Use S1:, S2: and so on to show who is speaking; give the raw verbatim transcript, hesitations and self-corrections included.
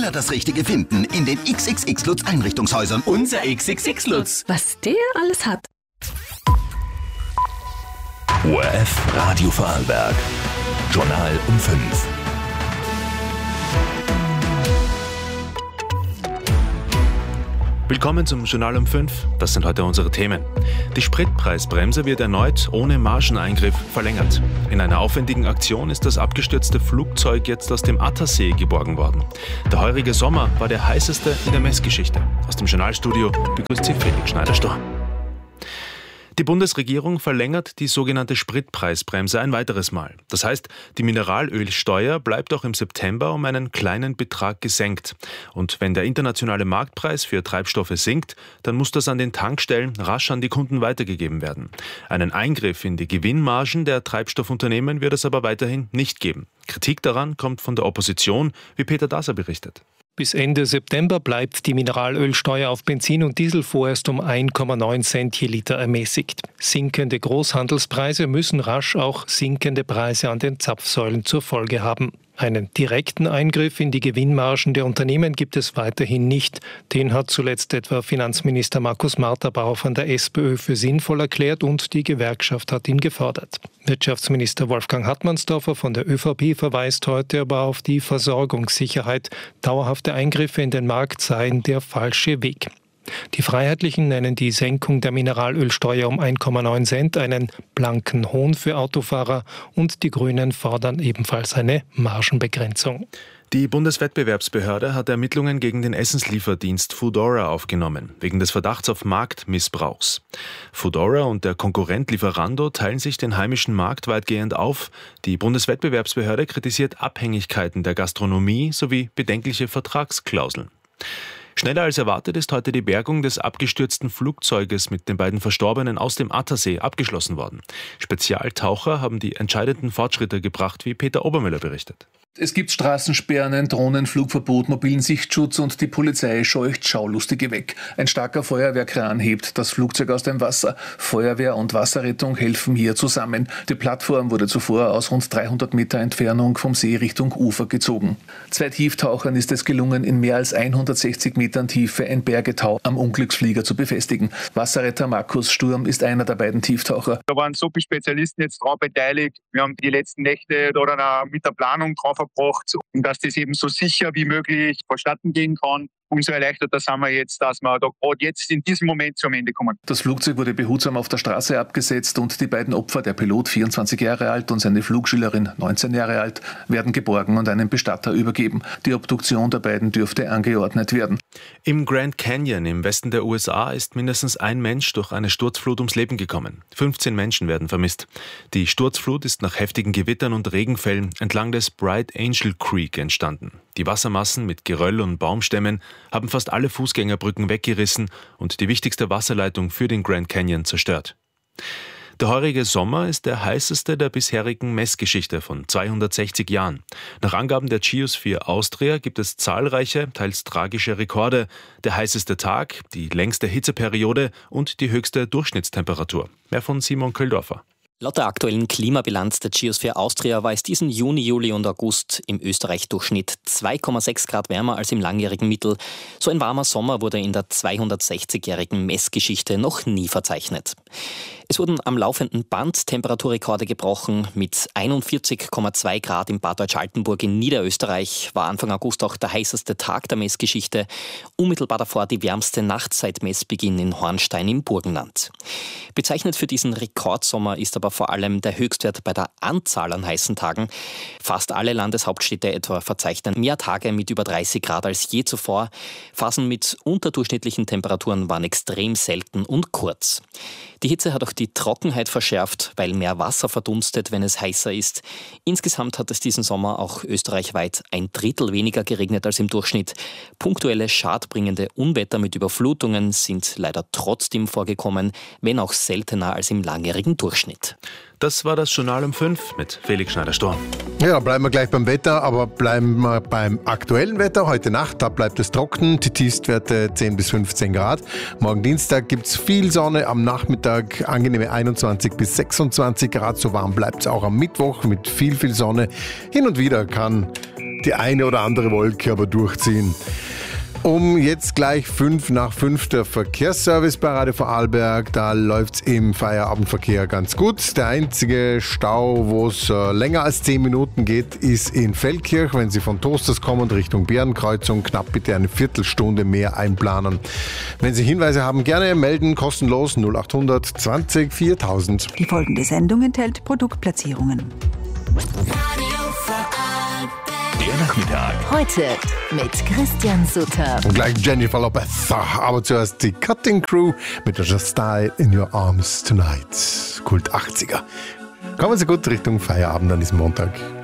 S1: schneller das Richtige finden in den X X X Lutz Einrichtungshäusern.
S2: Unser X X X Lutz.
S3: Was der alles hat.
S4: O R F Radio Vorarlberg. Journal um fünf.
S5: Willkommen zum Journal um fünf. Das sind heute unsere Themen. Die Spritpreisbremse wird erneut ohne Margeneingriff verlängert. In einer aufwendigen Aktion ist das abgestürzte Flugzeug jetzt aus dem Attersee geborgen worden. Der heurige Sommer war der heißeste in der Messgeschichte. Aus dem Journalstudio begrüßt Sie Felix Schneider-Sturm. Die Bundesregierung verlängert die sogenannte Spritpreisbremse ein weiteres Mal. Das heißt, die Mineralölsteuer bleibt auch im September um einen kleinen Betrag gesenkt. Und wenn der internationale Marktpreis für Treibstoffe sinkt, dann muss das an den Tankstellen rasch an die Kunden weitergegeben werden. Einen Eingriff in die Gewinnmargen der Treibstoffunternehmen wird es aber weiterhin nicht geben. Kritik daran kommt von der Opposition, wie Peter Daser berichtet.
S6: Bis Ende September bleibt die Mineralölsteuer auf Benzin und Diesel vorerst um ein Komma neun Cent je Liter ermäßigt. Sinkende Großhandelspreise müssen rasch auch sinkende Preise an den Zapfsäulen zur Folge haben. Einen direkten Eingriff in die Gewinnmargen der Unternehmen gibt es weiterhin nicht. Den hat zuletzt etwa Finanzminister Markus Marterbauer von der SPÖ für sinnvoll erklärt und die Gewerkschaft hat ihn gefordert. Wirtschaftsminister Wolfgang Hartmannsdorfer von der ÖVP verweist heute aber auf die Versorgungssicherheit. Dauerhafte Eingriffe in den Markt seien der falsche Weg. Die Freiheitlichen nennen die Senkung der Mineralölsteuer um ein Komma neun Cent einen blanken Hohn für Autofahrer und die Grünen fordern ebenfalls eine Margenbegrenzung.
S5: Die Bundeswettbewerbsbehörde hat Ermittlungen gegen den Essenslieferdienst Foodora aufgenommen, wegen des Verdachts auf Marktmissbrauchs. Foodora und der Konkurrent Lieferando teilen sich den heimischen Markt weitgehend auf. Die Bundeswettbewerbsbehörde kritisiert Abhängigkeiten der Gastronomie sowie bedenkliche Vertragsklauseln. Schneller als erwartet ist heute die Bergung des abgestürzten Flugzeuges mit den beiden Verstorbenen aus dem Attersee abgeschlossen worden. Spezialtaucher haben die entscheidenden Fortschritte gebracht, wie Peter Obermüller berichtet.
S7: Es gibt Straßensperren, ein Drohnenflugverbot, mobilen Sichtschutz und die Polizei scheucht Schaulustige weg. Ein starker Feuerwehrkran hebt das Flugzeug aus dem Wasser. Feuerwehr und Wasserrettung helfen hier zusammen. Die Plattform wurde zuvor aus rund dreihundert Meter Entfernung vom See Richtung Ufer gezogen. Zwei Tieftauchern ist es gelungen, in mehr als hundertsechzig Metern Tiefe ein Bergetau am Unglücksflieger zu befestigen. Wasserretter Markus Sturm ist einer der beiden Tieftaucher.
S8: Da waren so viele Spezialisten jetzt drauf beteiligt. Wir haben die letzten Nächte da mit der Planung drauf verbracht, um dass das eben so sicher wie möglich vonstatten gehen kann. Umso erleichterter sind wir jetzt, dass wir da gerade jetzt in diesem Moment zum Ende kommen.
S7: Das Flugzeug wurde behutsam auf der Straße abgesetzt und die beiden Opfer, der Pilot vierundzwanzig Jahre alt und seine Flugschülerin neunzehn Jahre alt, werden geborgen und einem Bestatter übergeben. Die Obduktion der beiden dürfte angeordnet werden.
S5: Im Grand Canyon im Westen der U S A ist mindestens ein Mensch durch eine Sturzflut ums Leben gekommen. fünfzehn Menschen werden vermisst. Die Sturzflut ist nach heftigen Gewittern und Regenfällen entlang des Bright Angel Creek entstanden. Die Wassermassen mit Geröll und Baumstämmen haben fast alle Fußgängerbrücken weggerissen und die wichtigste Wasserleitung für den Grand Canyon zerstört. Der heurige Sommer ist der heißeste der bisherigen Messgeschichte von zweihundertsechzig Jahren. Nach Angaben der Geosphere Austria gibt es zahlreiche, teils tragische Rekorde. Der heißeste Tag, die längste Hitzeperiode und die höchste Durchschnittstemperatur. Mehr von Simon Köldorfer.
S9: Laut der aktuellen Klimabilanz der Geosphere Austria war es diesen Juni, Juli und August im Österreich-Durchschnitt zwei Komma sechs Grad wärmer als im langjährigen Mittel. So ein warmer Sommer wurde in der zweihundertsechzigjährigen Messgeschichte noch nie verzeichnet. Es wurden am laufenden Band Temperaturrekorde gebrochen. Mit einundvierzig Komma zwei Grad in Bad Deutsch-Altenburg in Niederösterreich war Anfang August auch der heißeste Tag der Messgeschichte. Unmittelbar davor die wärmste Nacht seit Messbeginn in Hornstein im Burgenland. Bezeichnet für diesen Rekordsommer ist aber vor allem der Höchstwert bei der Anzahl an heißen Tagen. Fast alle Landeshauptstädte etwa verzeichnen mehr Tage mit über dreißig Grad als je zuvor. Phasen mit unterdurchschnittlichen Temperaturen waren extrem selten und kurz. Die Hitze hat auch die Trockenheit verschärft, weil mehr Wasser verdunstet, wenn es heißer ist. Insgesamt hat es diesen Sommer auch österreichweit ein Drittel weniger geregnet als im Durchschnitt. Punktuelle schadbringende Unwetter mit Überflutungen sind leider trotzdem vorgekommen, wenn auch seltener als im langjährigen Durchschnitt.
S5: Das war das Journal um fünf mit Felix Schneider-Storm.
S2: Ja, bleiben wir gleich beim Wetter, aber bleiben wir beim aktuellen Wetter. Heute Nacht, da bleibt es trocken, die Tiefstwerte zehn bis fünfzehn Grad. Morgen Dienstag gibt es viel Sonne, am Nachmittag angenehme einundzwanzig bis sechsundzwanzig Grad. So warm bleibt es auch am Mittwoch mit viel, viel Sonne. Hin und wieder kann die eine oder andere Wolke aber durchziehen. Um jetzt gleich fünf nach fünf der Verkehrsservice bei Radio Vorarlberg. Da läuft es im Feierabendverkehr ganz gut. Der einzige Stau, wo es äh, länger als zehn Minuten geht, ist in Feldkirch. Wenn Sie von Toasters kommen Richtung Bärenkreuzung, knapp bitte eine Viertelstunde mehr einplanen. Wenn Sie Hinweise haben, gerne melden, kostenlos null acht hundert zwanzig viertausend.
S3: Die folgende Sendung enthält Produktplatzierungen.
S4: Der Nachmittag.
S10: Heute mit Christian Sutter.
S2: Und gleich Jennifer Lopez. Aber zuerst die Cutting Crew mit der Just Style in Your Arms Tonight. Kult achtziger. Kommen Sie gut Richtung Feierabend an diesem Montag.